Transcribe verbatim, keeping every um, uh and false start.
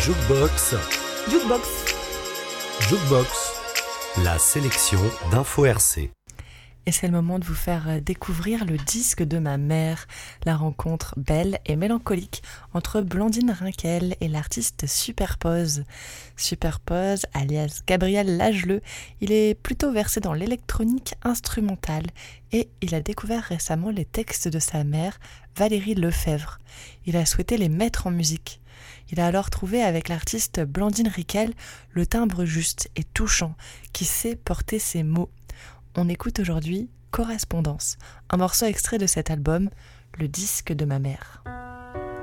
Jukebox, Jukebox. Jukebox, la sélection d'Info R C. Et c'est le moment de vous faire découvrir le disque de ma mère, la rencontre belle et mélancolique entre Blandine Rinkel et l'artiste Superpose. Superpose, alias Gabriel Lageleux, il est plutôt versé dans l'électronique instrumentale et il a découvert récemment les textes de sa mère, Valérie Lefebvre. Il a souhaité les mettre en musique. Il a alors trouvé avec l'artiste Blandine Rinkel le timbre juste et touchant qui sait porter ses mots. On écoute aujourd'hui Correspondance, un morceau extrait de cet album, Le disque de ma mère.